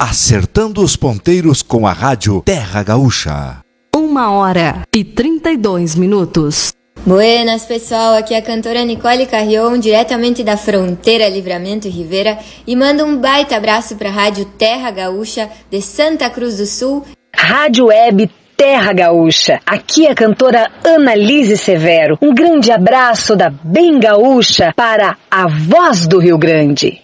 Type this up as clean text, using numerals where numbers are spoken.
acertando os ponteiros com a rádio Terra Gaúcha. 1h32. Buenas, pessoal, aqui é a cantora Nicole Carrion, diretamente da fronteira Livramento e Rivera, e manda um baita abraço para a rádio Terra Gaúcha de Santa Cruz do Sul. Rádio Web Terra Gaúcha, aqui é a cantora Annalise Severo. Um grande abraço da Bem Gaúcha para a Voz do Rio Grande.